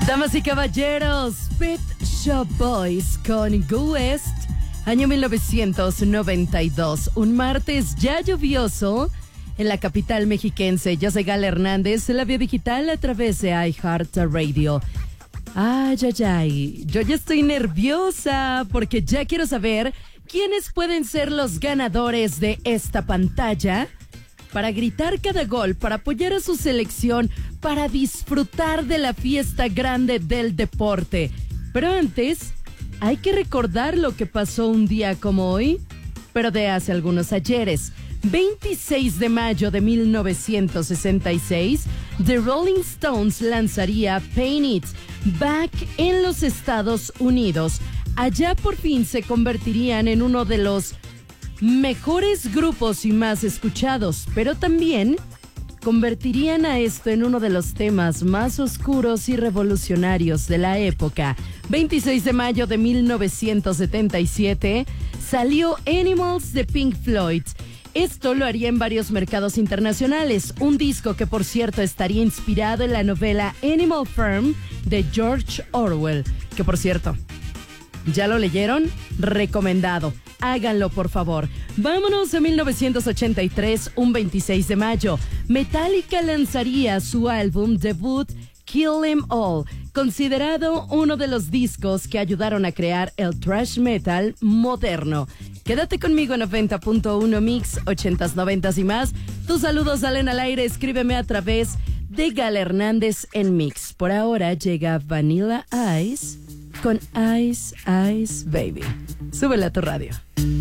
Damas y caballeros, Pet Shop Boys con Go West, año 1992, un martes ya lluvioso en la capital mexiquense. Yo soy Gala Hernández, la vía digital a través de iHeartRadio. Ay, yo ya estoy nerviosa porque ya quiero saber quiénes pueden ser los ganadores de esta pantalla para gritar cada gol, para apoyar a su selección, para disfrutar de la fiesta grande del deporte. Pero antes, hay que recordar lo que pasó un día como hoy, pero de hace algunos ayeres. 26 de mayo de 1966, The Rolling Stones lanzaría Paint It Back en los Estados Unidos. Allá por fin se convertirían en uno de los mejores grupos y más escuchados, pero también convertirían a esto en uno de los temas más oscuros y revolucionarios de la época. 26 de mayo de 1977 salió Animals de Pink Floyd. Esto lo haría en varios mercados internacionales, un disco que por cierto estaría inspirado en la novela Animal Farm de George Orwell, que por cierto, ¿ya lo leyeron? Recomendado. Háganlo, por favor. Vámonos a 1983, un 26 de mayo. Metallica lanzaría su álbum debut Kill 'Em All, considerado uno de los discos que ayudaron a crear el thrash metal moderno. Quédate conmigo en 90.1 Mix, 80s, 90s y más. Tus saludos salen al aire, escríbeme a través de Gala Hernández en Mix. Por ahora llega Vanilla Ice con Ice Ice Baby. Súbele a tu radio.